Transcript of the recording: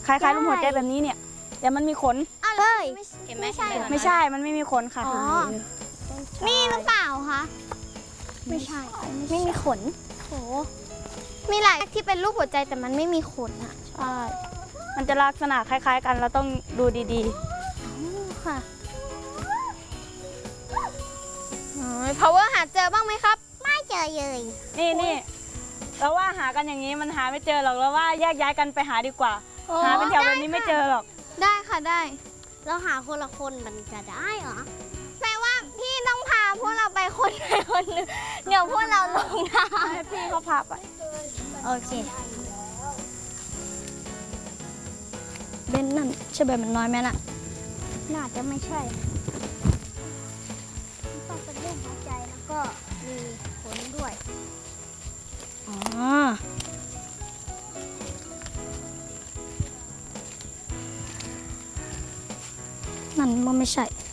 คล้ายๆรูปหัวใจแบบนี้เนี่ยแต่มันมีขนเฮ้ยเห็นไหมไม่ใช่มันไม่มีขนค่ะอ๋อ นี่หรือเปล่าคะไม่ใช่ไม่มีขนโหมีหลายที่เป็นรูปหัวใจแต่มันไม่มีขนอ่ะใช่มันจะลักษณะคล้ายๆกันเราต้องดูดีค่ะpower หาเจอบ้างไหมครับไม่เจอเลยๆนี่เราว่าหากันอย่างนี้มันหาไม่เจอหรอกเราว่าแยกย้ายกันไปหาดีกว่าหาเป็นแถวแบบนี้ไม่เจอหรอกได้ค่ะได้เราหาคนละคนมันจะได้เหรอแปลว่าพี่ต้องพาพวกเราไปคนใดคนหนึ่งเดี๋ยวพวกเราลงน้ให้พี่เขาพาไปำโอเคเบนนั่นใช่แบบมันน้อยไหมน่ะน่าจะไม่ใช่ต้องเป็นรูปหัวใจแล้วก็มีขนด้วยอ๋อนั่นมันไม่ใช่